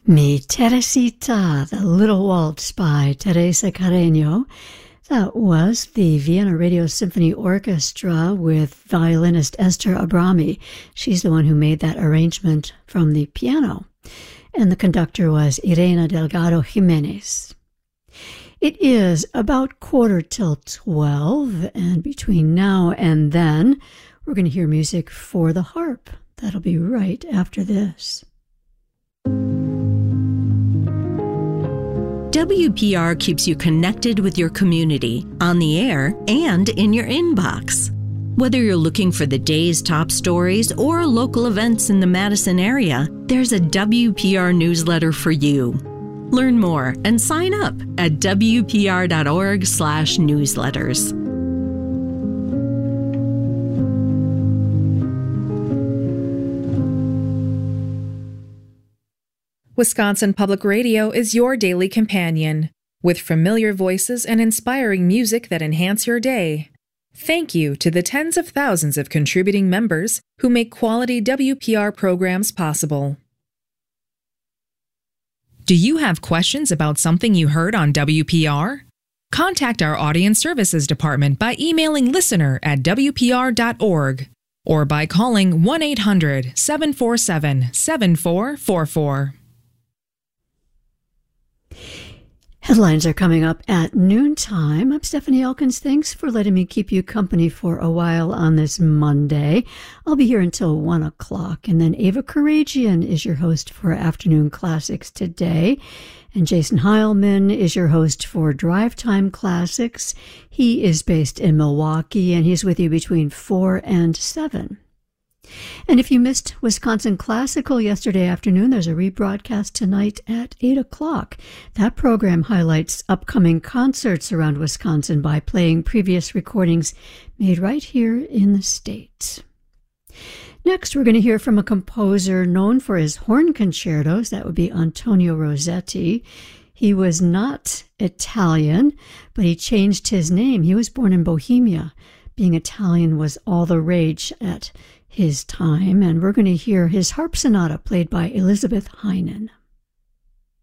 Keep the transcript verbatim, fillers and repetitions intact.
Mi Teresita, the Little Waltz by Teresa Carreño. That was the Vienna Radio Symphony Orchestra with violinist Esther Abrami. She's the one who made that arrangement from the piano. And the conductor was Irena Delgado Jimenez. It is about quarter till twelve, and between now and then, we're going to hear music for the harp. That'll be right after this. W P R keeps you connected with your community, on the air, and in your inbox. Whether you're looking for the day's top stories or local events in the Madison area, there's a W P R newsletter for you. Learn more and sign up at W P R dot org slash newsletters. Wisconsin Public Radio is your daily companion, with familiar voices and inspiring music that enhance your day. Thank you to the tens of thousands of contributing members who make quality W P R programs possible. Do you have questions about something you heard on W P R? Contact our Audience Services Department by emailing listener at W P R dot org or by calling one eight hundred, seven four seven, seven four four four. Headlines are coming up at noontime. I'm Stephanie Elkins. Thanks for letting me keep you company for a while on this Monday. I'll be here until one o'clock, and then Ava Karagian is your host for Afternoon Classics today, and Jason Heilman is your host for Drive Time Classics. He is based in Milwaukee, and he's with you between four and seven. And if you missed Wisconsin Classical yesterday afternoon, there's a rebroadcast tonight at eight o'clock. That program highlights upcoming concerts around Wisconsin by playing previous recordings made right here in the state. Next, we're going to hear from a composer known for his horn concertos. That would be Antonio Rossetti. He was not Italian, but he changed his name. He was born in Bohemia. Being Italian was all the rage at his time, and we're going to hear his harp sonata played by Elizabeth Heinen.